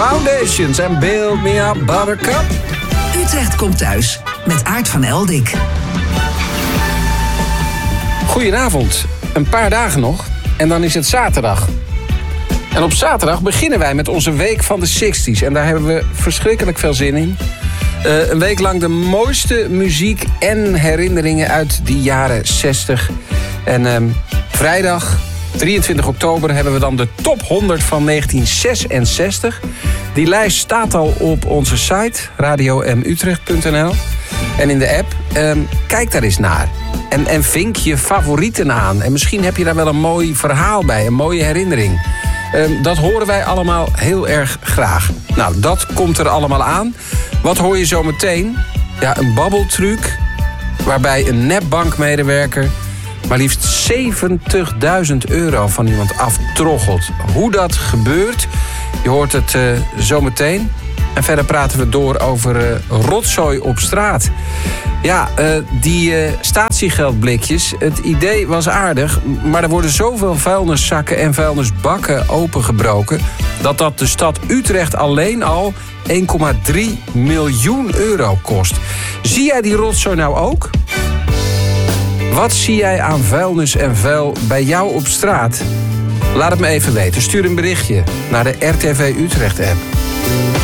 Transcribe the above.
Foundations en Build Me Up Buttercup. Utrecht komt thuis met Aart van Eldik. Goedenavond. Een paar dagen nog en dan is het zaterdag. En op zaterdag beginnen wij met onze week van de 60s. En daar hebben we verschrikkelijk veel zin in. Een week lang de mooiste muziek en herinneringen uit die jaren 60. En vrijdag 23 oktober hebben we dan de top 100 van 1966. Die lijst staat al op onze site, radioMutrecht.nl. En in de app, kijk daar eens naar. En vink je favorieten aan. En misschien heb je daar wel een mooi verhaal bij, een mooie herinnering. Dat horen wij allemaal heel erg graag. Nou, dat komt er allemaal aan. Wat hoor je zo meteen? Ja, een babbeltruc waarbij een nepbankmedewerker maar liefst €70.000 van iemand aftroggelt. Hoe dat gebeurt, je hoort het zo meteen. En verder praten we door over rotzooi op straat. Ja, die statiegeldblikjes, het idee was aardig, maar er worden zoveel vuilniszakken en vuilnisbakken opengebroken dat de stad Utrecht alleen al €1,3 miljoen kost. Zie jij die rotzooi nou ook? Wat zie jij aan vuilnis en vuil bij jou op straat? Laat het me even weten. Stuur een berichtje naar de RTV Utrecht app.